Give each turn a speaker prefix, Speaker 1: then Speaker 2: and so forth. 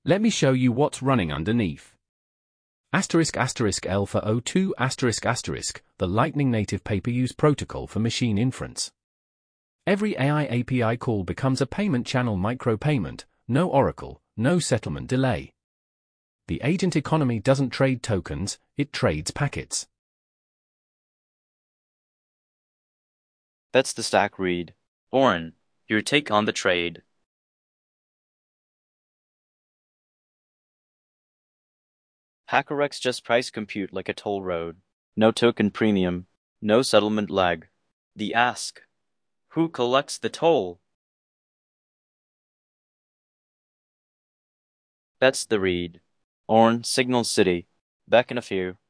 Speaker 1: Let me show you what's running underneath. **L402***, the Lightning Native Pay-Per-Use Protocol for Machine Inference. Every AI API call becomes a payment channel micropayment, no oracle, no settlement delay. The agent economy doesn't trade tokens, it trades packets.
Speaker 2: That's the stack read. Oren, your take on the trade. HackerX just price compute like a toll road. No token premium, no settlement lag. The ask: who collects the toll? That's the read. Oren, Signal City. Back in a few.